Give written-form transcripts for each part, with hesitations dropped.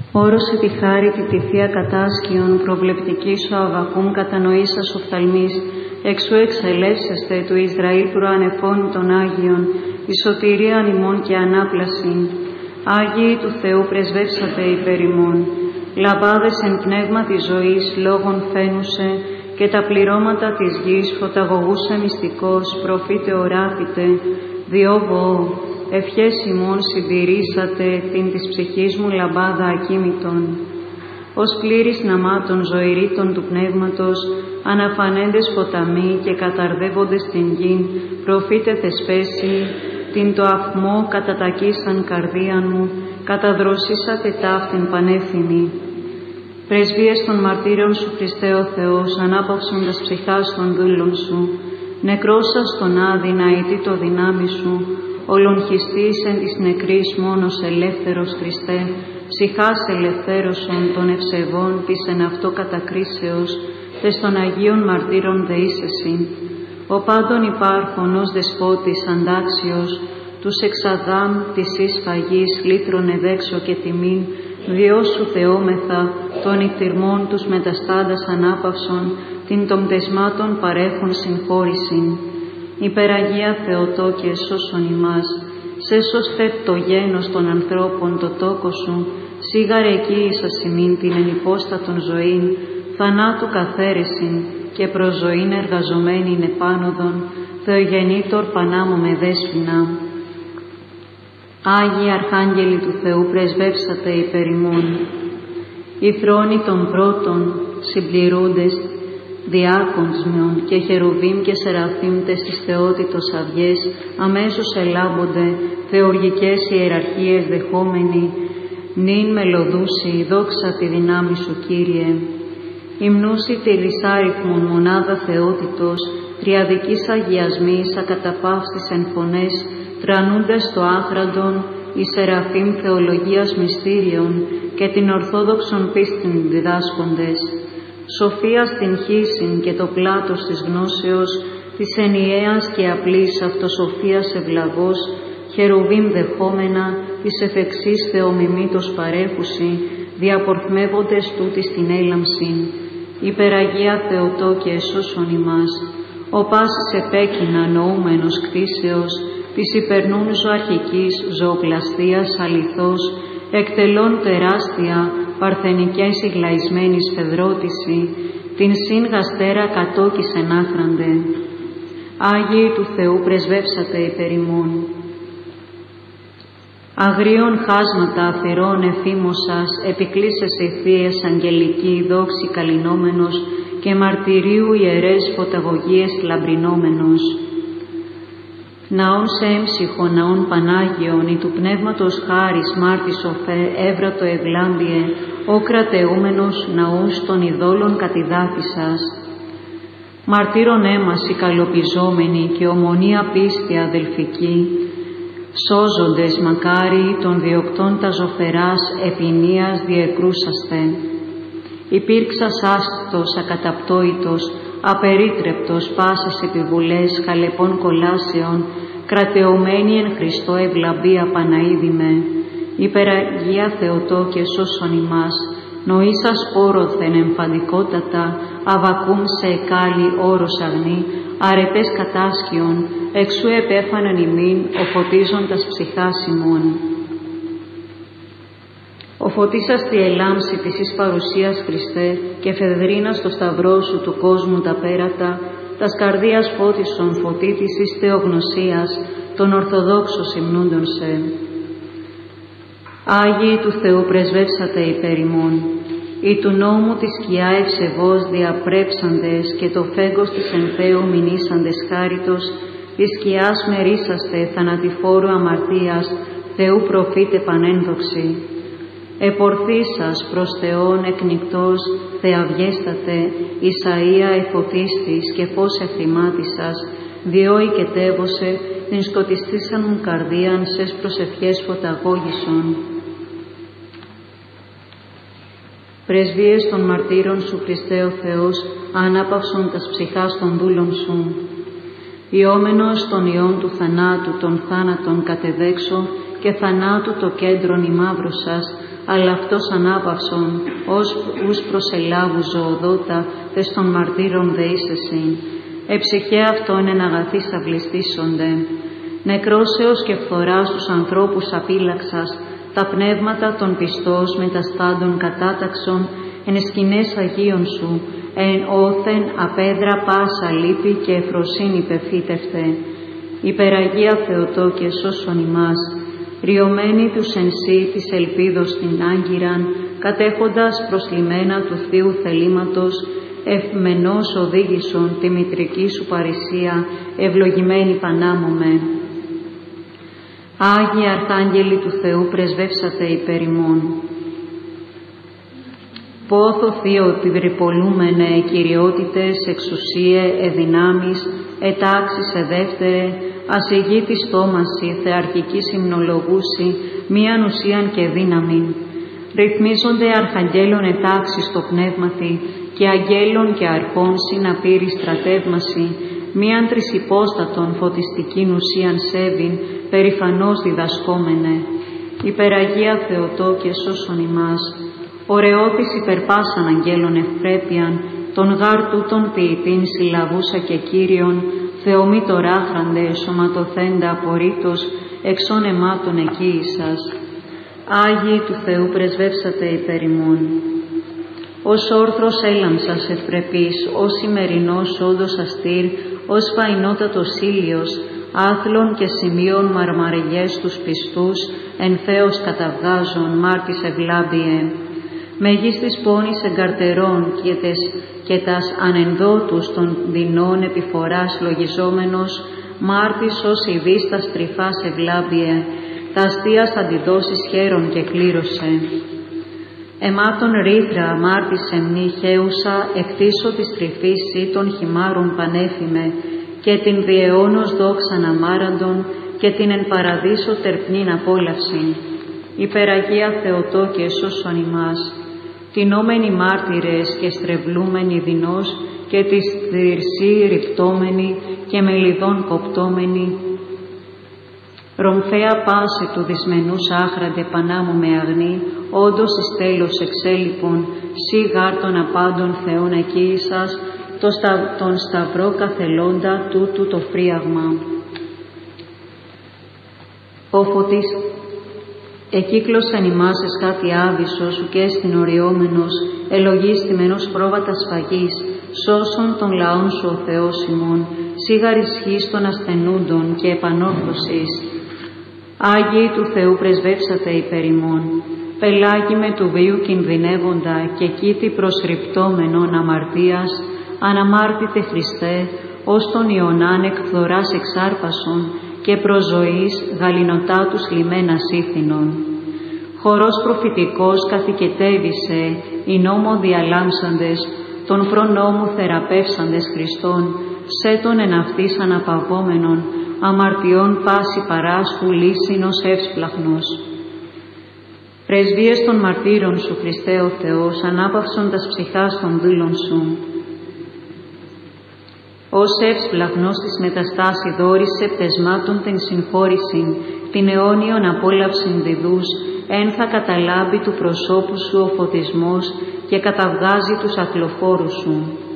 Όρωσε τη χάρη τη θεία κατάσκιον, προβλεπτική σου Αβακούμ κατανοήσας οφθαλμής, εξού εξελεύσεστε του Ισραήλ προανεφώνει των Άγιων, η σωτηρία ημών και ανάπλαση. Άγιοι του Θεού πρεσβεύσατε υπέρ ημών. Λαμπάδες εν πνεύμα της ζωής λόγων φαίνουσε, και τα πληρώματα της γης φωταγωγούσε μυστικός, προφήτε οράφητε, διόβω, ευχές ημών συντηρήσατε την της ψυχής μου λαμπάδα ακίμητον. Ως πλήρης ναμάτων ζωηρήτων του πνεύματος, αναφανέντες ποταμοί και καταρδεύοντες την γην, προφήτε θεσπέσει, την το αφμό κατατακίσαν καρδίαν μου, καταδροσίσατε ταύτην πανέθινη. Πρεσβείες των μαρτύρων σου Χριστέ ο Θεός, ανάπαυσοντας ψυχάς των δούλων σου, νεκρώσας τον άδη να ηττεί το δυνάμει σου, ολονχιστής εν της νεκρής μόνος ελεύθερος Χριστέ, ψυχάς ελευθέρωσον των ευσεβών της εν αυτό κατακρίσεως, τες των Αγίων μαρτύρων δεήσεσιν. Ο πάντων υπάρχων ως δεσπότης αντάξιος, τους εξαδάμ της εις φαγής λύτρων εδέξω και τιμήν, διώσου θεόμεθα των ηκτηρμών τους μεταστάντας ανάπαυσον, την των πτεσμάτων παρέχουν συμφόρησιν. Υπεραγία Θεοτόκε σώσον ημάς, σέσωστε το γένος των ανθρώπων το τόκο σου, σίγαρε εκείησας ημίν την ενυπόστατον ζωήν, θανάτου καθαίρεσιν και προς ζωήν εργαζομένην επάνωδον, Θεογεννήτωρ Πανάμω με δέσποινα. Άγιοι Αρχάγγελοι του Θεού πρεσβεύσατε υπέρ ημών. Οι θρόνοι των πρώτων συμπληρούντες διάκονσμιον και χερουβίμ και σεραφείμ τες της θεότητος αυγές αμέσως ελάμπονται, θεοργικές ιεραρχίες δεχόμενοι, νυν μελωδούσι, δόξα τη δυνάμει σου Κύριε. Υμνούσι τη δυσάριθμον μονάδα θεότητος, τριαδικής αγιασμής ακαταπαύστης εν φωνές, τρανούντες το άχραντον, η σεραφείμ θεολογίας μυστήριων και την ορθόδοξον πίστην διδάσκοντες. Σοφία στην χύσιν και το πλάτος της γνώσεως, της ενιαίας και απλής αυτοσοφίας ευλαβώς, χερουβίμ δεχόμενα, της εφεξής θεομιμήτως παρέχουσι, διαπορθμεύοντες τούτης την έλαμψην. Υπεραγία Θεοτόκε σώσον ημάς. Ο πάσης επέκεινα νοούμενος κτίσεως, της υπερνούν ζωαρχικής ζωοπλαστείας αληθώς, εκτελών τεράστια, παρθενικές ηγλαϊσμένης φεδρότηση, την συν γαστέρα κατόκισεν άχραντε. Άγιοι του Θεού πρεσβεύσατε υπέρ ημών. Αγρίων χάσματα αθυρών εφήμωσας, επικλήσεσαι θείες αγγελική δόξη καλυνόμενος και μαρτυρίου ιερές φωταγωγίες λαμπρινόμενος. Ναών σε έμψυχο, ναών Πανάγιον, ή του Πνεύματος χάρις μάρτης οφέ, έβρατο ευλάμπιε, ο κρατεούμενος ναούς των ειδόλων κατηδάφισας. Μαρτύρων έμαση καλοπιζόμενοι και ομονία πίστη αδελφική, σώζοντες μακάρι των διοκτών τα ζωφεράς επινίας διεκρούσαστε. Υπήρξας άστος ακαταπτώητος, απερίτρεπτος πάσας επιβουλές χαλεπών κολάσεων, κρατεωμένη εν Χριστώ ευλαμπία Παναίδημε. Υπεραγία Θεοτόκε σώσον ημάς, νοήσας πόρωθεν εμφαντικότατα, αβακούμ σε εκάλι όρος αγνή, αρετές κατάσκιον, εξού επέφανεν ημίν ο φωτίζοντας ψυχάς ημών. Ο φωτίσας τη ελάμψη της εις παρουσίας Χριστέ και φεδρίνας στο σταυρό σου του κόσμου τα πέρατα, τας καρδίας φώτισον φωτίτης εις θεογνωσίας, των Ορθοδόξων υμνούντων σε. Άγιοι του Θεού πρεσβεύσατε υπέρ ημών. Οι του νόμου τη σκιά ευσεβώς διαπρέψαντες και το φέγγος της εν Θεού μηνύσαντες χάριτος, τη σκιάς μερίσαστε θανατηφόρου αμαρτίας, Θεού προφήτε πανένδοξη. Επορθήσας προς Θεόν εκνικτός, θεαυγέστατε, Ισαΐα εφωτίστης και φως ευθυμάτισας, διό οικετεύωσε, την σκοτιστήσαν μου καρδίαν σες προσευχές φωταγώγησον. Πρεσβείες των μαρτύρων σου Χριστέ ο Θεός, ανάπαυσον τας ψυχάς των δούλων σου. Ιόμενος των ιών του θανάτου, των θάνατων κατεδέξω, και θανάτου το κέντρον ημαύρωσας, αλλά αυτός ανάπαυσον, ους προσελάβου ζωοδότα, τες των μαρτύρων δεήσεσιν. Εψυχέ αυτόν εν αγαθής αυλιστήσονται. Νεκρόσεως και φθοράς τους ανθρώπους απίλαξας, τα πνεύματα των πιστός μεταστάντων κατάταξον, εν σκηνές Αγίων σου, εν όθεν απέδρα πάσα λύπη και εφροσύνη πεφύτευτε. Υπεραγία Θεοτόκε σώσον ημάς, ριωμένοι τους εν σύ της ελπίδος την άγκυραν, κατέχοντας προσλημμένα του Θείου θελήματος, ευμενώς οδήγησον τη μητρική σου παρησία, ευλογημένη πανάμωμε. Άγιοι Αρχάγγελοι του Θεού, πρεσβεύσατε υπέρ ημών. Πόθο Θείο επιβρυπολούμενε, κυριότητες, εξουσίε, εδυνάμεις, ετάξεις εδεύτερε, ασυγήτη στόμαση, θεαρχική συμνολογούση, μίαν ουσίαν και δύναμην. Ρυθμίζονται αρχαγγέλων ετάξεις στο πνεύματι και αγγέλων και αρχών συναπήρη στρατεύμαση, μίαν τρισυπόστατον φωτιστικήν ουσίαν σέβην, περηφανώς διδασκόμενε. Υπεραγία Θεοτόκε σώσον ημάς, ωραιότης υπερπάσαν αγγέλων ευπρέπειαν, τον γάρ τούτον ποιητήν συλλαβούσα και Κύριον, Θεομή τωράχραντε, σωματοθέντα απορρίτως, εξών αιμάτων εκείησας. Άγιοι του Θεού, πρεσβεύσατε υπέρ ημών. Ως όρθρος έλαμψας ευπρεπής, ως σημερινός όντος αστήρ, ως φαϊνότατος ήλιος, άθλων και σημείων μαρμαριγές τους πιστούς, εν Θεός καταβγάζων, μάρτης ευλάμπιε. Μεγίστης πόνης εγκαρτερών και τας ανενδότους των δεινών επιφοράς λογιζόμενος, μάρτης ως ειδίστας τρυφάς ευλάμπιε, τα αστείας αντιδόσεις χαίρον και κλήρωσε. Εμάτων ρήθρα μάρτης εμνή χέουσα, εκτίσω της τρυφής των χυμάρων πανέφημε, και την διαιώνος δόξαν αμάραντον, και την εν παραδείσο τερπνήν απόλαυσιν. Υπεραγία Θεοτόκε σώσον ημάς, τεινόμενοι μάρτυρες και στρεβλούμενοι δεινός, και της θυρσή ρηπτόμενοι και μελιδών κοπτόμενοι, ρομφαία πάση του δυσμενούς άχραντε πανάμου με αγνή, όντως εις τέλος εξέλιπων, σύ γάρ των απάντων Θεών εκείησας, τον σταυρό καθελώντα τούτου το φρίαγμα. Ο φωτής εκύκλωσαν ημάς εσχάτη άβυσσος, σου και στην οριόμενος, ελογίστημενος πρόβατα σφαγής, σώσον των λαών σου ο Θεός ημών, σίγαρ ισχύς των ασθενούντων και επανόρθωσης. Άγιοι του Θεού, πρεσβεύσατε υπέρ ημών. Πελάγι με του βίου κινδυνεύοντα και κήτη προσρυπτόμενον αμαρτίας, αναμάρτητε Χριστέ, ως τον Ιωνάν εκ φθοράς εξάρπασον και προζωής γαληνοτάτους λιμένας ήθινον. Χορός προφητικός καθηκετεύησε, οι νόμο διαλάμψαντες, τον προνόμου θεραπεύσαντες Χριστόν, σε τον εν αυτής αναπαυόμενον, αμαρτιών πάση παράσχου λύσινος εύσπλαχνος. Πρεσβείες των μαρτύρων σου, Χριστέ ο Θεός, ανάπαυσον τας ψυχάς των δούλων σου. Ως εύσπλαχνος της μεταστάση δόρισε πτεσμάτων την συγχώρησιν, την αιώνιον απόλαυσιν διδούς, εν θα καταλάβει του προσώπου σου ο φωτισμός και καταβγάζει τους ακλοφόρους σου.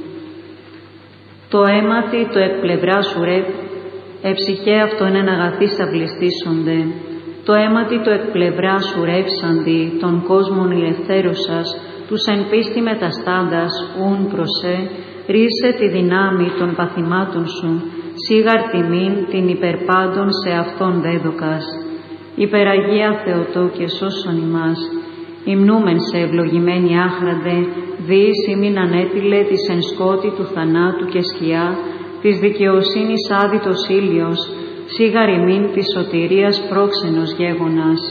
Το αίματι το εκπλευρά σου ρε, εψυχέ αυτόν εν αγαθής αυλιστήσονται. Το αίματι το εκπλευρά σου ρεύσαντι, των κόσμων ηλευθέρωσας, τους εν πίστη μεταστάντας, ούν προσέ, ρίσε τη δυνάμει των παθημάτων σου, σίγαρ τιμήν την υπερπάντων σε αυτόν δέδοκας. Υπεραγία Θεοτόκε σώσον ημάς, υμνούμεν σε ευλογημένη άχραντε, διείς ημίν ανέτειλε της εν σκότη του θανάτου και σκιά, της δικαιοσύνης άδειτος ήλιος, σίγαρ ημίν της σωτηρίας πρόξενος γέγονας.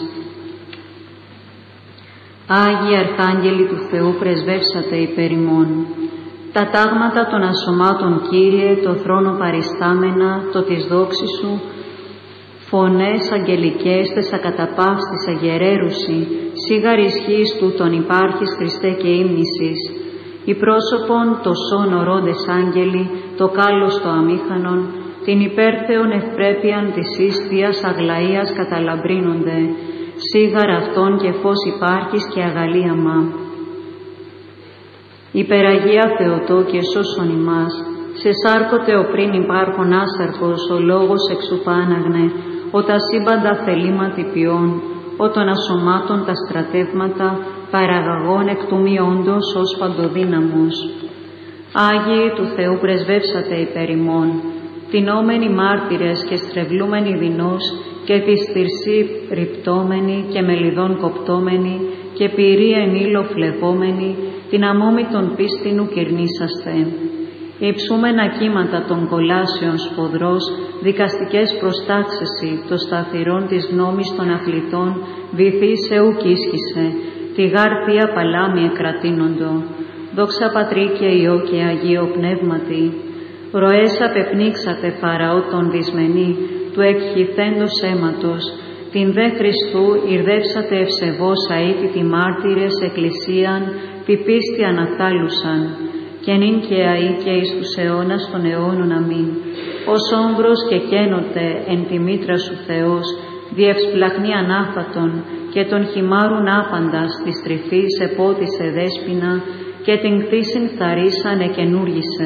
Άγιοι Αρχάγγελοι του Θεού, πρεσβεύσατε υπέρ ημών. Τα τάγματα των ασωμάτων, Κύριε, το θρόνο παριστάμενα, το της δόξης σου, φωνές αγγελικές τες ακαταπαύστης αγερέρουσι, σίγαρ ισχύς του τον υπάρχεις Χριστέ και ύμνησης. Η πρόσωπον το σών ορόντες άγγελοι, το κάλος το αμήχανον, την υπέρθεον ευπρέπειαν της ίστιας αγλαΐας καταλαμπρίνονται, σίγαρα αυτόν και φως υπάρχεις και αγαλίαμα. Υπεραγία Θεοτό και σώσον ημάς, σε σάρκοτε ο πριν υπάρχον άσαρκος, ο λόγος εξουφάναγνε, ο τα σύμπαντα θελήματι ποιών, ο των ασωμάτων τα στρατεύματα, παραγαγών εκ του μη όντος ως παντοδύναμος. Άγιοι του Θεού πρεσβεύσατε υπέρ ημών, τεινόμενοι μάρτυρες και στρεβλούμενοι δεινός, και της θυρσή ρυπτόμενοι και μελιδών κοπτόμενοι, και πυρή εν ύλο φλεγόμενοι, την αμόμητον πίστινου κυρνήσαστε. Υψούμενα κύματα των κολάσεων σποδρός, δικαστικές προστάξεσι, το σταθερόν της γνώμης των αθλητών, βυθίσε ουκ ίσχυσε, τη γάρθια παλάμη εκρατείνοντο. Δόξα Πατρί και Υιό και Αγίο Πνεύματι. Ροές απεπνίξατε Φαραώ τον δυσμενή, του εκχυθέντος αίματος, την δε Χριστού ηρδεύσατε ευσεβώς αήτητη μάρτυρες εκκλησίαν, τη πίστη αναθάλουσαν, και νυν και αεί και εις τους αιώνας των αιώνων αμήν. Ως όμπρος και καίνοτε εν τη μήτρα σου Θεός, διευσπλαχνή ανάφατον, και τον χυμάρουν άπαντας της τρυφής επότισε δέσποινα, και την κτήσιν θαρίσαν εκενούργησε.